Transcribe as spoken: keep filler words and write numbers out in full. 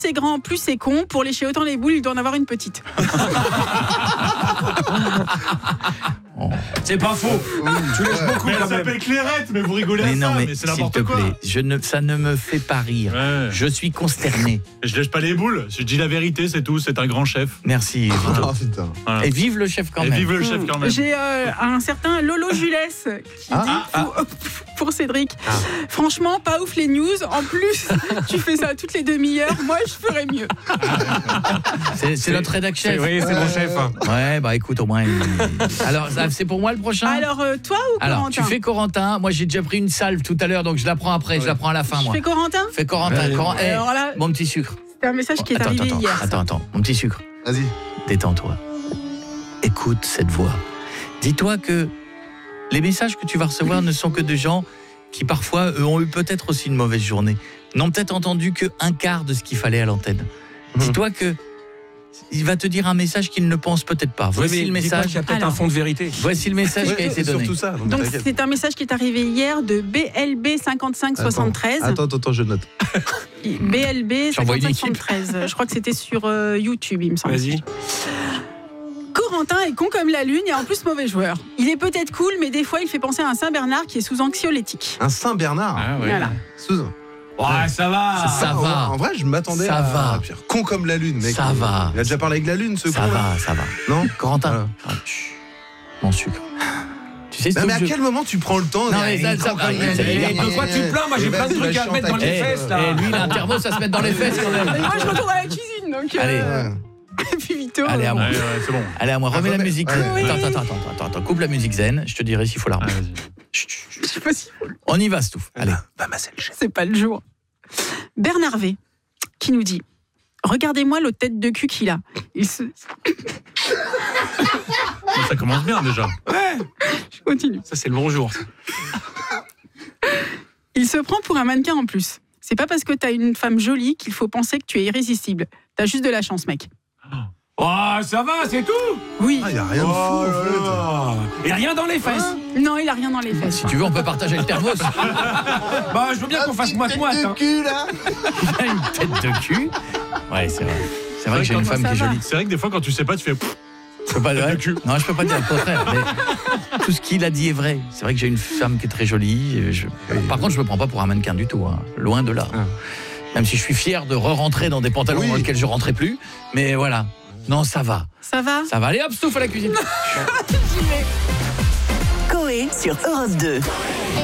c'est grand, plus c'est con. Pour lécher autant les boules, il doit en avoir une petite. C'est pas faux. Mmh. Tu laisses beaucoup. Mais elle s'appelle Clairette, mais vous rigolez mais à non, ça, mais, mais c'est s'il n'importe te quoi. plaît, je ne, ça ne me fait pas rire. Ouais. Je suis consterné. Je lèche pas les boules, je dis la vérité, c'est tout, c'est un grand chef. Merci. Vito. Oh, putain. Voilà. Et vive le chef quand Et même. vive le chef quand même. J'ai euh, un certain Lolo Jules qui Ah, dit ah, pour, pour Cédric, franchement, pas ouf les news. En plus, tu fais ça toutes les demi-heures. Moi, je ferais mieux. C'est, c'est notre rédac chef. Oui, c'est mon chef. Hein. Ouais, bah écoute, au moins. Il... Alors, ça, c'est pour moi le prochain. Alors, euh, toi ou Alors, Corentin? tu fais Corentin. Moi, j'ai déjà pris une salve tout à l'heure, donc je la prends après. Je la prends à la fin, Je moi. fais Corentin? Fais Corentin. Allez. Coren- eh, Alors là, mon petit sucre. c'est un message qui est attends, arrivé attends, hier. ça. Attends, attends, mon petit sucre. Vas-y. Détends-toi. Écoute cette voix. Dis-toi que les messages que tu vas recevoir ne sont que de gens qui parfois eux, ont eu peut-être aussi une mauvaise journée, n'ont peut-être entendu qu'un quart de ce qu'il fallait à l'antenne. Mmh. Dis-toi que il va te dire un message qu'il ne pense peut-être pas. Voici Oui, le message. message. Il y a peut-être Alors. un fond de vérité. Voici le message Ouais, qui a été c'est donné. surtout ça. Donc, Donc, t'inquiète. c'est un message qui est arrivé hier de B L B cinquante-cinq soixante-treize. Attends, attends, attends, je note. B L B J'envoie une cinquante-cinq équipe. soixante-treize. Je crois que c'était sur euh, YouTube, il me semble. Vas-y. Corentin est con comme la lune et en plus mauvais joueur. Il est peut-être cool, mais des fois, il fait penser à un Saint-Bernard qui est sous anxiolytique. Un Saint-Bernard. Ah, ouais. Voilà. Sous- Ouais, ça va. Ça Ah, va. En vrai, je m'attendais Ça à va. pire. Con comme la lune, mec. Ça va. Il a déjà parlé avec la lune, ce Ça con. va, ça va. Non Corentin, Voilà. ah, chut, mon sucre. Tu sais ce Non, que mais à je... quel moment tu prends le temps Non, de- mais ça, ça va, Con comme la ça- lune. et de quoi tu te plains? Moi, j'ai Et plein de vas-y, trucs va, à mettre dans chante les Eh, fesses, là. eh, lui, il a un thermos à se mettre dans les fesses quand Et même. moi, je retourne à la cuisine, donc. Allez. euh, Ouais. Et puis Vito. Allez, à euh, moi. Ouais, ouais, c'est bon. Allez, à moi, remets Ah, la remets- musique. ouais. Oui. Attends, attends, attends, attends, attends, coupe la musique zen, je te dirai s'il faut la Ah, remettre. vas-y. Chut, chut, chut. Je sais pas si On y va, Stouff. Allez. Va masser le chef. c'est pas le jour. Bernard V qui nous dit: regardez-moi l'autre tête de cul qu'il a. Il se... Ça commence bien déjà. Je continue. Ça, c'est le bonjour. Il se prend pour un mannequin en plus. C'est pas parce que t'as une femme jolie qu'il faut penser que tu es irrésistible. T'as juste de la chance, mec. Oh, ça va, c'est tout. Oui. Ah, y a rien de fou, Oh en là fait. là. Et rien dans les fesses. Non, il a rien dans les fesses. Si tu veux, on peut partager le thermos. Bah, je veux bien qu'on fasse moite-moite. Tête Hein. de cul, là. Il a une tête de cul. Ouais, c'est vrai. C'est vrai que j'ai une comment femme ça qui est va jolie. C'est vrai que des fois, quand tu sais pas, tu fais. Je peux pas, Tête de ouais. cul. Non, je peux pas dire le contraire. Mais tout ce qu'il a dit est vrai. C'est vrai que j'ai une femme qui est très jolie. Je... Par contre, je me prends pas pour un mannequin du tout. Hein. Loin de là. Ah. Même si je suis fier de re-rentrer dans des pantalons Oui. dans lesquels je rentrais plus. Mais voilà. Non, ça va. Ça va? Ça va. Allez hop, Stouff à la cuisine. Coé sur Europe deux.